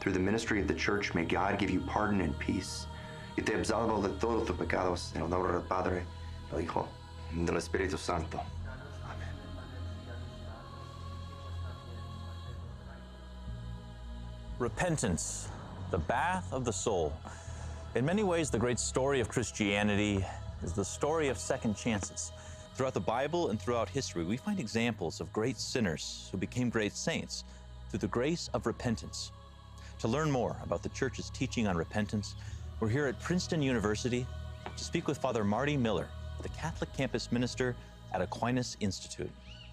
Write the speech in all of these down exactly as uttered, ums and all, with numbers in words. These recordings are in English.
Through the ministry of the church, may God give you pardon and peace. Y te absolvo de todos tus pecados, en el nombre del Padre, del Hijo, y del Espíritu Santo. Amen. Repentance, the bath of the soul. In many ways, the great story of Christianity is the story of second chances. Throughout the Bible and throughout history, we find examples of great sinners who became great saints through the grace of repentance. To learn more about the Church's teaching on repentance, we're here at Princeton University to speak with Father Marty Miller, the Catholic campus minister at Aquinas Institute.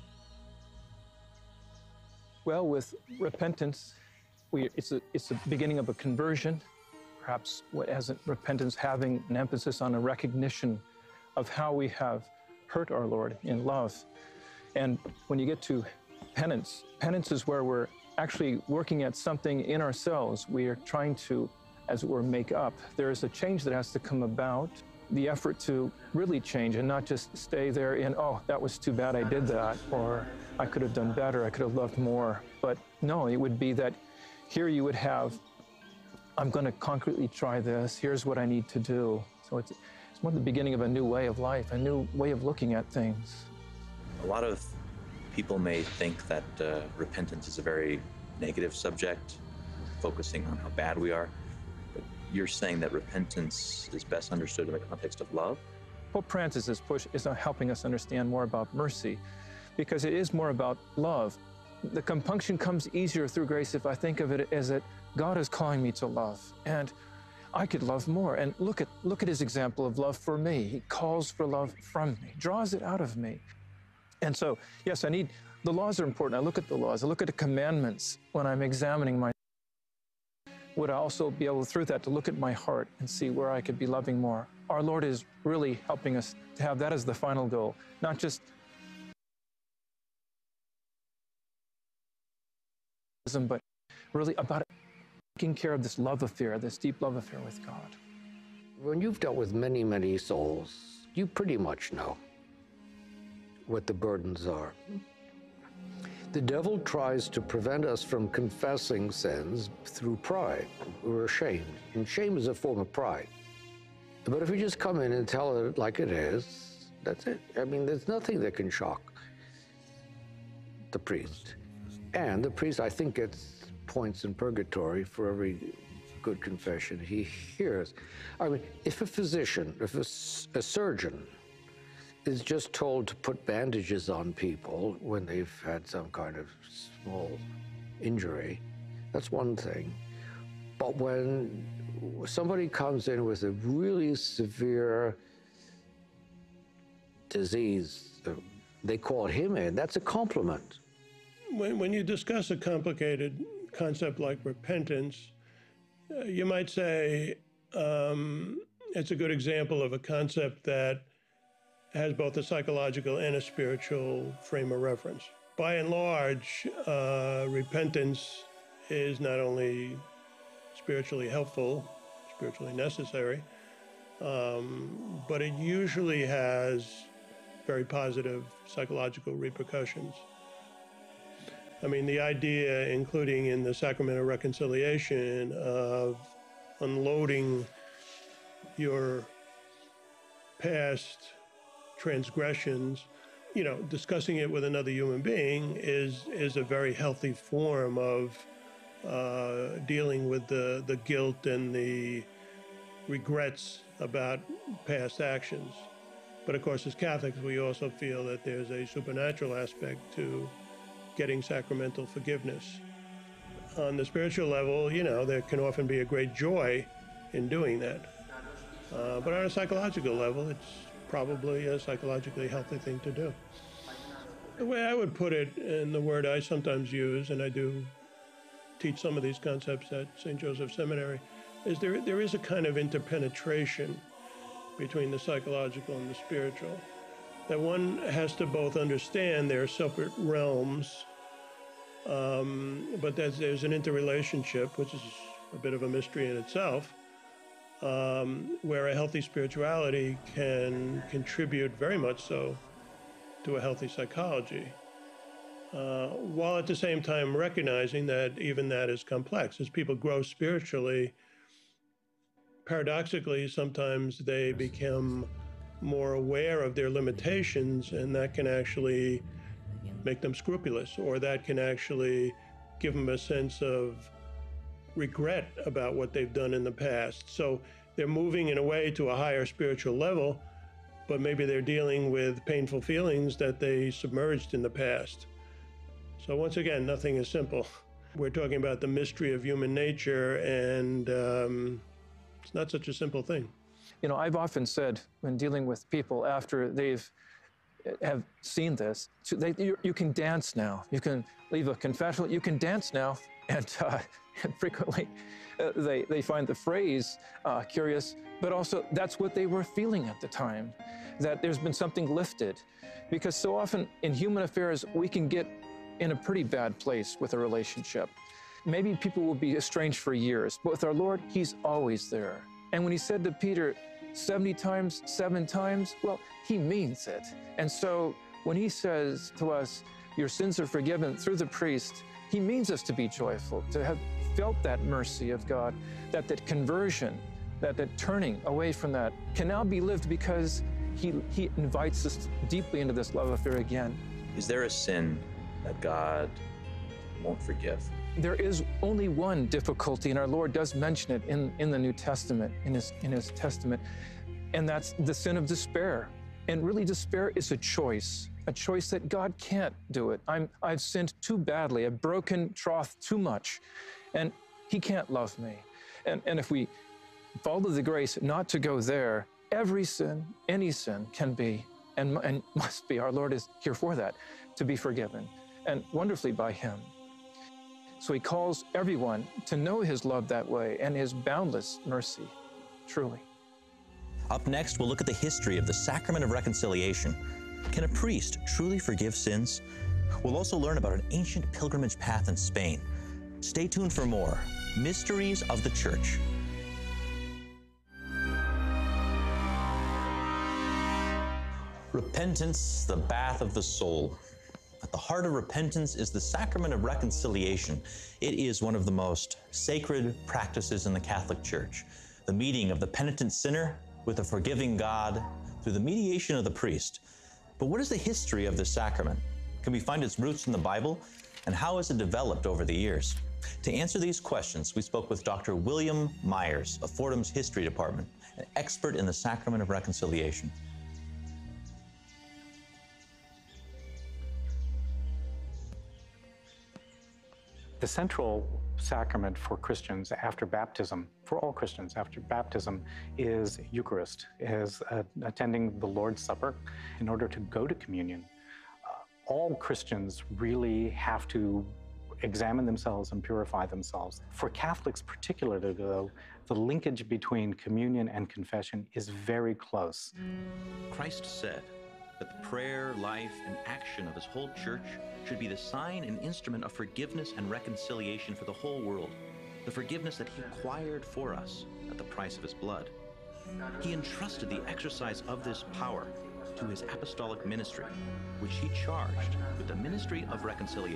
Well, with repentance, we, it's, a, it's the beginning of a conversion, perhaps what as repentance having an emphasis on a recognition of how we have hurt our Lord in love. And when you get to penance, penance is where we're actually working at something in ourselves. We are trying to, as it were, make up. There is a change that has to come about, the effort to really change and not just stay there in, oh, that was too bad I did that, or I could have done better, I could have loved more. But no, it would be that here you would have, I'm going to concretely try this, here's what I need to do. So it's, it's more the beginning of a new way of life, a new way of looking at things. A lot of people may think that uh, repentance is a very negative subject, focusing on how bad we are. But you're saying that repentance is best understood in the context of love? Pope Francis is, push, is helping us understand more about mercy, because it is more about love. The compunction comes easier through grace if I think of it as that God is calling me to love, and I could love more. And look at, look at his example of love for me. He calls for love from me, draws it out of me. And so, yes, I need, the laws are important. I look at the laws, I look at the commandments when I'm examining my, would I also be able through that to look at my heart and see where I could be loving more? Our Lord is really helping us to have that as the final goal, not just but really about taking care of this love affair, this deep love affair with God. When you've dealt with many, many souls, you pretty much know what the burdens are. The devil tries to prevent us from confessing sins through pride. We're ashamed, and shame is a form of pride. But if we just come in and tell it like it is, that's it. I mean, there's nothing that can shock the priest. And the priest, I think, gets points in purgatory for every good confession he hears. I mean, if a physician, if a, a surgeon is just told to put bandages on people when they've had some kind of small injury, that's one thing. But when somebody comes in with a really severe disease, they call him in, that's a compliment. When, when you discuss a complicated concept like repentance, uh, you might say um, it's a good example of a concept that has both a psychological and a spiritual frame of reference. By and large, uh, repentance is not only spiritually helpful, spiritually necessary, um, but it usually has very positive psychological repercussions. I mean, the idea, including in the Sacrament of Reconciliation, of unloading your past transgressions, you know, discussing it with another human being is is a very healthy form of uh, dealing with the, the guilt and the regrets about past actions. But of course, as Catholics, we also feel that there's a supernatural aspect to getting sacramental forgiveness. On the spiritual level, you know, there can often be a great joy in doing that. Uh, but on a psychological level, it's probably a psychologically healthy thing to do. The way I would put it, and the word I sometimes use, and I do teach some of these concepts at Saint Joseph Seminary, is there there is a kind of interpenetration between the psychological and the spiritual, that one has to both understand their separate realms, um, but there's, there's an interrelationship, which is a bit of a mystery in itself, um, where a healthy spirituality can contribute very much so to a healthy psychology. uh, while at the same time recognizing that even that is complex. As people grow spiritually, paradoxically, sometimes they become more aware of their limitations, and that can actually make them scrupulous, or that can actually give them a sense of regret about what they've done in the past. So they're moving in a way to a higher spiritual level, but maybe they're dealing with painful feelings that they submerged in the past. So once again, nothing is simple. We're talking about the mystery of human nature, and um, it's not such a simple thing. You know, I've often said when dealing with people after they've have seen this, so they, you, you can dance now. You can leave a confessional, you can dance now. And, uh, and frequently uh, they, they find the phrase uh, curious, but also that's what they were feeling at the time, that there's been something lifted. Because so often in human affairs, we can get in a pretty bad place with a relationship. Maybe people will be estranged for years, but with our Lord, He's always there. And when He said to Peter, seventy times, seven times, well, He means it. And so when He says to us, your sins are forgiven through the priest, He means us to be joyful, to have felt that mercy of God, that that conversion, that that turning away from that can now be lived because He, he invites us deeply into this love affair again. Is there a sin that God won't forgive? There is only one difficulty, and our Lord does mention it in, in the New Testament, in his, in his Testament, and that's the sin of despair. And really, despair is a choice, a choice that God can't do it. I'm, I've sinned too badly, I've broken troth too much, and He can't love me. And, and if we follow the grace not to go there, every sin, any sin can be, and, and must be, our Lord is here for that, to be forgiven, and wonderfully by Him. So He calls everyone to know His love that way and His boundless mercy, truly. Up next, we'll look at the history of the Sacrament of Reconciliation. Can a priest truly forgive sins? We'll also learn about an ancient pilgrimage path in Spain. Stay tuned for more Mysteries of the Church. Repentance, the bath of the soul. At the heart of repentance is the Sacrament of Reconciliation. It is one of the most sacred practices in the Catholic Church. The meeting of the penitent sinner with a forgiving God through the mediation of the priest. But what is the history of this sacrament? Can we find its roots in the Bible? And how has it developed over the years? To answer these questions, we spoke with Doctor William Myers of Fordham's History Department, an expert in the Sacrament of Reconciliation. The central sacrament for Christians after baptism, for all Christians after baptism, is Eucharist, is uh, attending the Lord's Supper in order to go to communion. Uh, all Christians really have to examine themselves and purify themselves. For Catholics particularly, though, the linkage between communion and confession is very close. Christ said that the prayer, life, and action of His whole church should be the sign and instrument of forgiveness and reconciliation for the whole world, the forgiveness that He acquired for us at the price of His blood. He entrusted the exercise of this power to His apostolic ministry, which He charged with the ministry of reconciliation.